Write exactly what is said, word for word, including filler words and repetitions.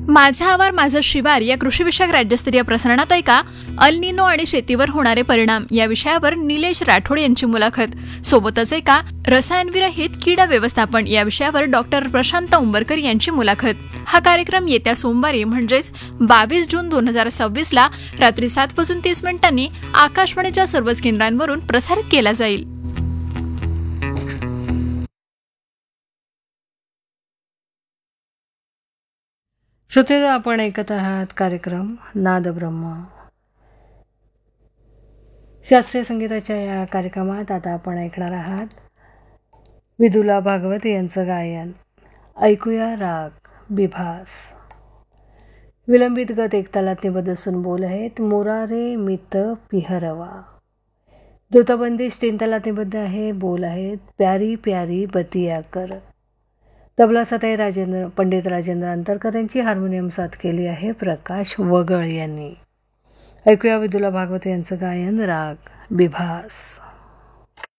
माझा आवार माझं शिवार या कृषीविषयक राज्यस्तरीय प्रसारणात ऐका अल निनो आणि शेतीवर होणारे परिणाम या विषयावर निलेश राठोड यांची मुलाखत. सोबतच ऐका रसायनविरहित कीड व्यवस्थापन या विषयावर डॉक्टर प्रशांत उंबरकर यांची मुलाखत. हा कार्यक्रम येत्या सोमवारी म्हणजेच बावीस जून दोन हजार सव्वीस ला रात्री सात वाजून तीस मिनिटांनी आकाशवाणीच्या सर्वच केंद्रांवरून प्रसारित केला जाईल. श्रोते, आपण ऐकत आहात कार्यक्रम नादब्रह्म. शास्त्रीय संगीताच्या या कार्यक्रमात आता आपण ऐकणार आहात विदुला भागवत यांचं गायन. ऐकूया राग बिभास. विलंबित गत एक तालात निबद्ध असून बोल आहेत मोरारे मित पिहरवा. द्रुतबंदिश तीन तालात निबद्ध आहे. बोल आहेत प्यारी प्यारी बतिया कर. तबला सताई राजेंद्र पंडित राजेंद्र अंतरकर यांची हार्मोनियम साथ केली आहे प्रकाश वगळ यांनी. ऐकूया विदुला भागवत यांचं गायन राग बिभास.